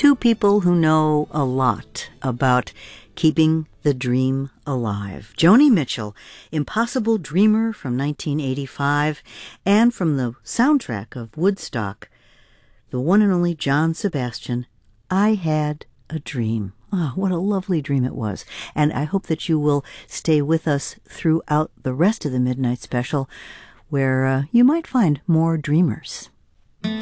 two people who know a lot about keeping the dream alive. Joni Mitchell, Impossible Dreamer from 1985, and from the soundtrack of Woodstock, the one and only John Sebastian, I Had a Dream. Oh, what a lovely dream it was. And I hope that you will stay with us throughout the rest of the Midnight Special, where you might find more dreamers.